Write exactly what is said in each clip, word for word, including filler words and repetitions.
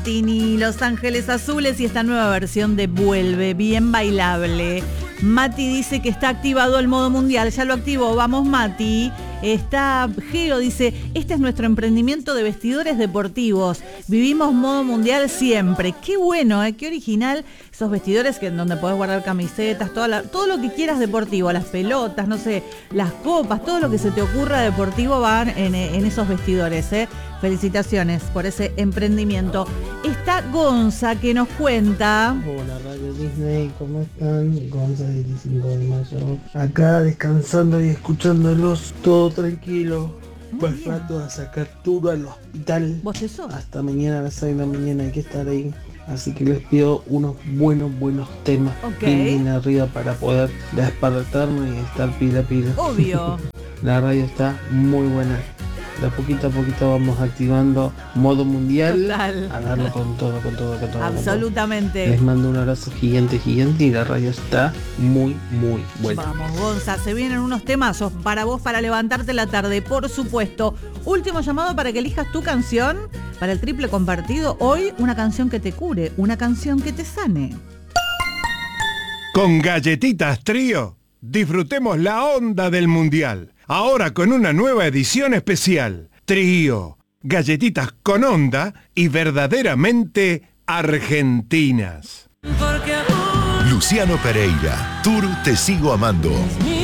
Tini, Los Ángeles Azules y esta nueva versión de Vuelve, bien bailable. Mati dice que está activado el modo mundial, ya lo activó, vamos Mati. Está Geo, dice, este es nuestro emprendimiento de vestidores deportivos. Vivimos modo mundial siempre. Qué bueno, ¿eh? Qué original. Esos vestidores que, donde podés guardar camisetas, toda la, todo lo que quieras deportivo, las pelotas, no sé, las copas, todo lo que se te ocurra deportivo van en, en esos vestidores, ¿eh? Felicitaciones por ese emprendimiento. Está Gonza que nos cuenta. Hola Radio Disney, ¿cómo están? Gonza veinticinco de mayo. Acá descansando y escuchándolos, todo tranquilo. Pues rato a sacar turno al hospital. ¿Vos eso? Hasta mañana a las seis de la mañana hay que estar ahí. Así que les pido unos buenos, buenos temas. Ok. Bien, bien arriba para poder despertarme y estar pila pila. Obvio. La radio está muy buena. De poquito a poquito vamos activando modo mundial. Total. A darlo con todo, con todo, con todo. Absolutamente. Con todo. Les mando un abrazo gigante, gigante y la radio está muy, muy buena. Vamos, Gonza, se vienen unos temazos para vos para levantarte la tarde, por supuesto. Último llamado para que elijas tu canción para el triple compartido. Hoy, una canción que te cure, una canción que te sane. Con Galletitas Trío, disfrutemos la onda del Mundial. Ahora con una nueva edición especial. Trío, galletitas con onda y verdaderamente argentinas. Luciano Pereira, Tour Te Sigo Amando.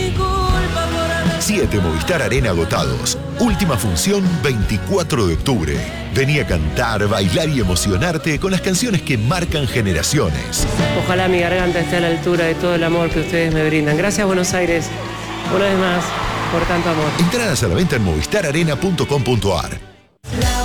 Siete Movistar Arena agotados. Última función veinticuatro de octubre. Vení a cantar, bailar y emocionarte con las canciones que marcan generaciones. Ojalá mi garganta esté a la altura de todo el amor que ustedes me brindan. Gracias, Buenos Aires, una vez más, por tanto amor. Entradas a la venta en movistar arena punto com punto ar.